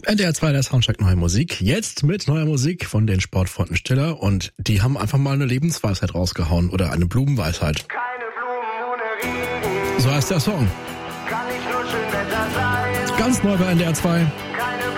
NDR 2, der Soundcheck Neue Musik. Jetzt mit neuer Musik von den Sportfreunden Stiller. Und die haben einfach mal eine Lebensweisheit rausgehauen oder eine Blumenweisheit. Keine Blumen ohne Regen. So heißt der Song. Kann nicht nur schön Wetter sein. Ganz neu bei NDR 2.